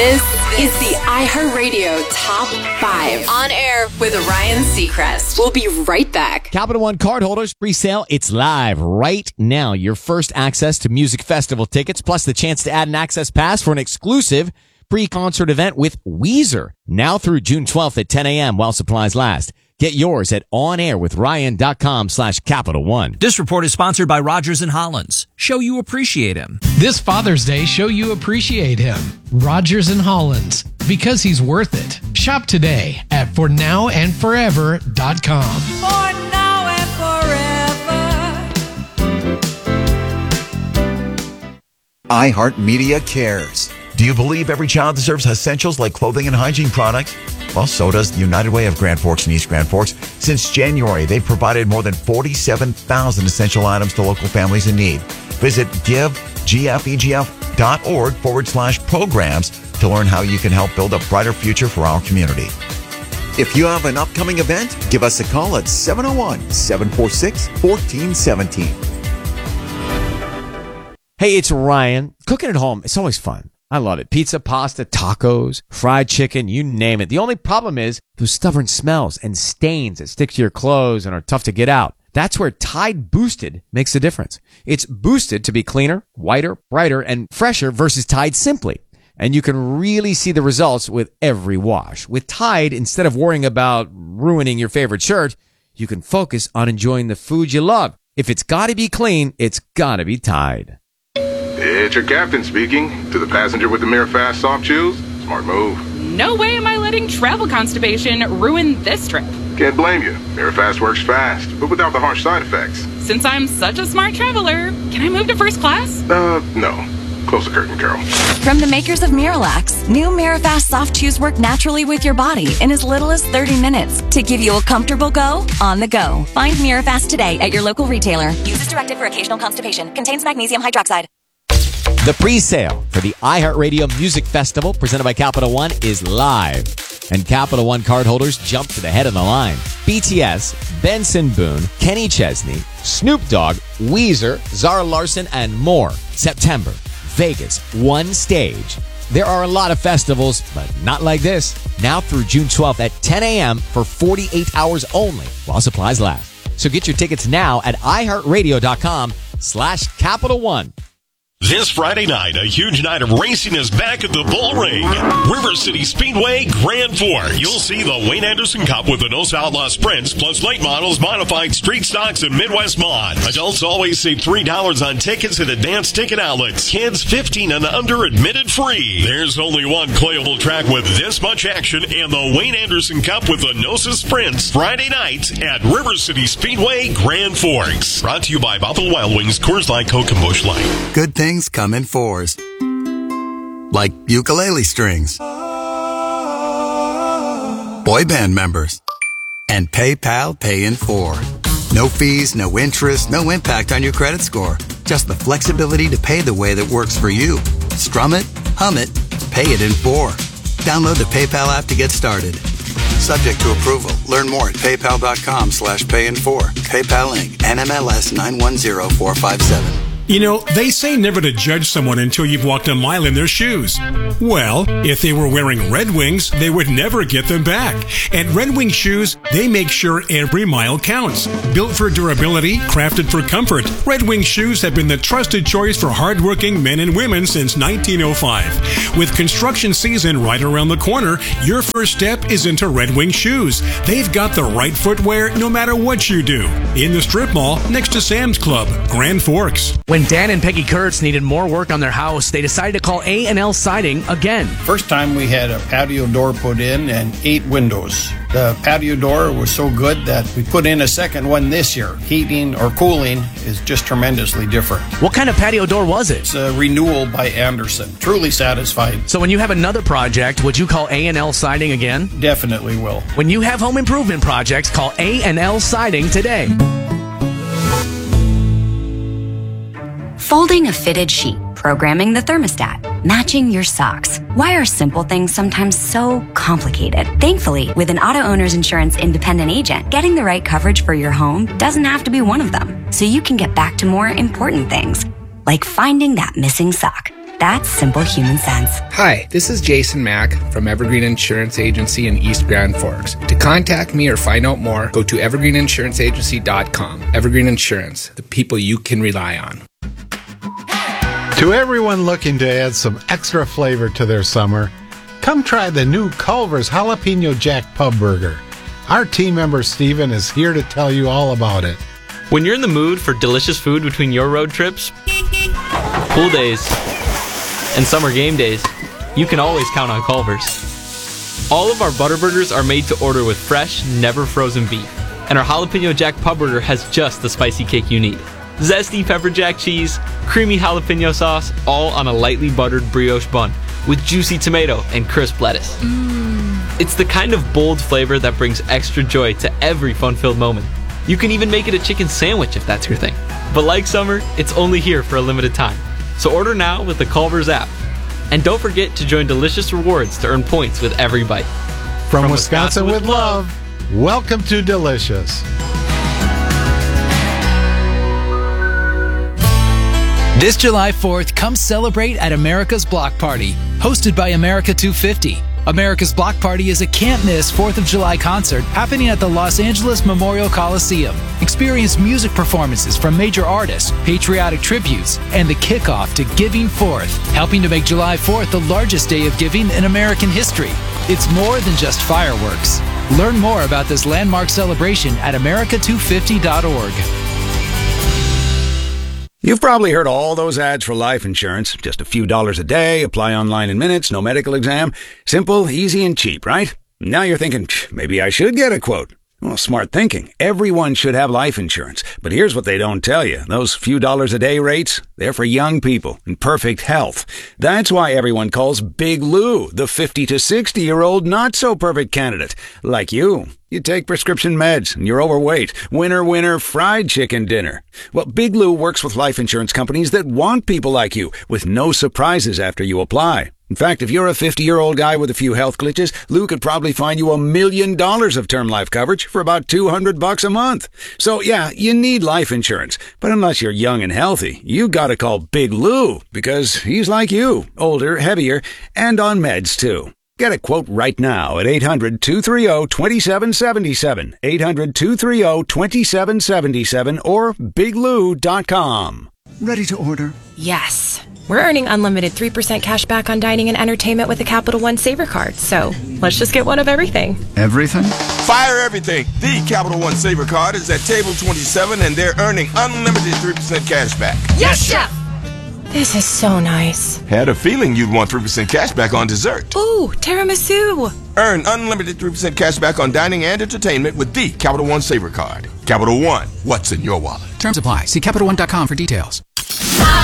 This is the iHeartRadio Top 5 on air with Ryan Seacrest. We'll be right back. Capital One cardholders, pre-sale, it's live right now. Your first access to music festival tickets, plus the chance to add an access pass for an exclusive pre-concert event with Weezer. Now through June 12th at 10 a.m. while supplies last. Get yours at onairwithryan.com/Capital One. This report is sponsored by Rogers & Hollins. Show you appreciate him. This Father's Day, show you appreciate him. Rogers & Hollins, because he's worth it. Shop today at fornowandforever.com. For now and forever. iHeartMedia cares. Do you believe every child deserves essentials like clothing and hygiene products? Well, so does the United Way of Grand Forks and East Grand Forks. Since January, they've provided more than 47,000 essential items to local families in need. Visit givegfegf.org/programs to learn how you can help build a brighter future for our community. If you have an upcoming event, give us a call at 701-746-1417. Hey, it's Ryan. Cooking at home, it's always fun. I love it. Pizza, pasta, tacos, fried chicken, you name it. The only problem is those stubborn smells and stains that stick to your clothes and are tough to get out. That's where Tide Boosted makes a difference. It's boosted to be cleaner, whiter, brighter, and fresher versus Tide Simply. And you can really see the results with every wash. With Tide, instead of worrying about ruining your favorite shirt, you can focus on enjoying the food you love. If it's gotta be clean, it's gotta be Tide. It's your captain speaking. To the passenger with the Mirror Fast soft chews, smart move. No way am I letting travel constipation ruin this trip. Can't blame you. Mirror Fast works fast, but without the harsh side effects. Since I'm such a smart traveler, can I move to first class? No. Close the curtain, Carol. From the makers of Miralax, new Mirafast soft chews work naturally with your body in as little as 30 minutes to give you a comfortable go on the go. Find Mirafast today at your local retailer. Use as directed for occasional constipation. Contains magnesium hydroxide. The pre-sale for the iHeartRadio Music Festival presented by Capital One is live. And Capital One cardholders jump to the head of the line. BTS, Benson Boone, Kenny Chesney, Snoop Dogg, Weezer, Zara Larsson, and more. September, Vegas, one stage. There are a lot of festivals, but not like this. Now through June 12th at 10 a.m. for 48 hours only while supplies last. So get your tickets now at iHeartRadio.com/Capital One. This Friday night, a huge night of racing is back at the Bull Ring. River City Speedway, Grand Forks. You'll see the Wayne Anderson Cup with the Nos Outlaw Sprints, plus late models, modified street stocks, and Midwest Mod. Adults always save $3 on tickets at advanced ticket outlets. Kids 15 and under admitted free. There's only one Clayable track with this much action, and the Wayne Anderson Cup with the Nosa Sprints. Friday night at River City Speedway, Grand Forks. Brought to you by Buffalo Wild Wings, Coors Light, Coke, and Busch Light. Good things come in fours, like ukulele strings, boy band members, and PayPal Pay in 4. No fees, no interest, no impact on your credit score. Just the flexibility to pay the way that works for you. Strum it, hum it, pay it in 4. Download the PayPal app to get started. Subject to approval. Learn more at paypal.com/payin4. PayPal Inc. NMLS 910457. You know, they say never to judge someone until you've walked a mile in their shoes. Well, if they were wearing Red Wings, they would never get them back. At Red Wing Shoes, they make sure every mile counts. Built for durability, crafted for comfort, Red Wing Shoes have been the trusted choice for hardworking men and women since 1905. With construction season right around the corner, your first step is into Red Wing Shoes. They've got the right footwear no matter what you do. In the strip mall next to Sam's Club, Grand Forks. When Dan and Peggy Kurtz needed more work on their house, they decided to call A&L Siding again. First time we had a patio door put in and 8 windows. The patio door was so good that we put in a second one this year. Heating or cooling is just tremendously different. What kind of patio door was it? It's a renewal by Anderson. Truly satisfied. So when you have another project, would you call A&L Siding again? Definitely will. When you have home improvement projects, call A&L Siding today. Folding a fitted sheet, programming the thermostat, matching your socks. Why are simple things sometimes so complicated? Thankfully, with an Auto Owners Insurance independent agent, getting the right coverage for your home doesn't have to be one of them. So you can get back to more important things, like finding that missing sock. That's simple human sense. Hi, this is Jason Mack from Evergreen Insurance Agency in East Grand Forks. To contact me or find out more, go to evergreeninsuranceagency.com. Evergreen Insurance, the people you can rely on. To everyone looking to add some extra flavor to their summer, come try the new Culver's Jalapeno Jack Pub Burger. Our team member Steven is here to tell you all about it. When you're in the mood for delicious food between your road trips, pool days, and summer game days, you can always count on Culver's. All of our butter burgers are made to order with fresh, never frozen beef. And our Jalapeno Jack Pub Burger has just the spicy kick you need. Zesty pepper jack cheese, creamy jalapeno sauce, all on a lightly buttered brioche bun with juicy tomato and crisp lettuce. It's the kind of bold flavor that brings extra joy to every fun-filled moment. You can even make it a chicken sandwich if that's your thing. But like summer, it's only here for a limited time. So order now with the Culver's app. And don't forget to join Delicious Rewards to earn points with every bite. From Wisconsin with love, welcome to Delicious. This July 4th, come celebrate at America's Block Party, hosted by America 250. America's Block Party is a can't-miss 4th of July concert happening at the Los Angeles Memorial Coliseum. Experience music performances from major artists, patriotic tributes, and the kickoff to Giving Forth, helping to make July 4th the largest day of giving in American history. It's more than just fireworks. Learn more about this landmark celebration at america250.org. You've probably heard all those ads for life insurance. Just a few dollars a day, apply online in minutes, no medical exam. Simple, easy, and cheap, right? Now you're thinking, maybe I should get a quote. Well, smart thinking. Everyone should have life insurance. But here's what they don't tell you. Those few dollars a day rates, they're for young people in perfect health. That's why everyone calls Big Lou the 50 to 60-year-old not-so-perfect candidate. Like you. You take prescription meds and you're overweight. Winner, fried chicken dinner. Well, Big Lou works with life insurance companies that want people like you with no surprises after you apply. In fact, if you're a 50-year-old guy with a few health glitches, Lou could probably find you $1 million of term life coverage for about $200 a month. So yeah, you need life insurance. But unless you're young and healthy, you gotta call Big Lou because he's like you, older, heavier, and on meds too. Get a quote right now at 800-230-2777, 800-230-2777, or biglou.com. Ready to order? Yes. We're earning unlimited 3% cash back on dining and entertainment with the Capital One Saver Card, so let's just get one of everything. Everything? Fire everything! The Capital One Saver Card is at table 27 and they're earning unlimited 3% cash back. Yes, Chef! This is so nice. Had a feeling you'd want 3% cash back on dessert. Ooh, tiramisu! Earn unlimited 3% cash back on dining and entertainment with the Capital One Saver Card. Capital One, what's in your wallet? Terms apply. See CapitalOne.com for details.